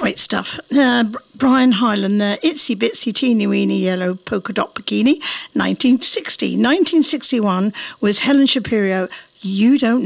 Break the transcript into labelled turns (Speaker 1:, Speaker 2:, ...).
Speaker 1: Great stuff. Brian Hyland there, Itsy Bitsy Teeny Weeny Yellow Polka Dot Bikini, 1960. 1961 was Helen Shapiro, You Don't